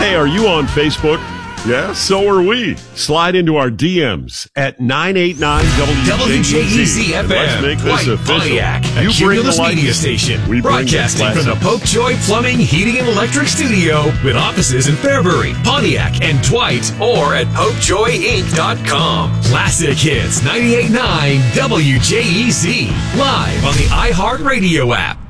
Hey, are you on Facebook? Yeah, so are we. Slide into our DMs at 989 WJEZ. FM. Let's make this White official. Pontiac, You bring the Cumulus light. Media Station. We bring the Broadcasting from classic. the Popejoy Plumbing, Heating, and Electric Studio with offices in Fairbury, Pontiac, and Dwight, or at PopejoyInc.com. Classic Hits 98.9 WJEZ. Live on the iHeartRadio app.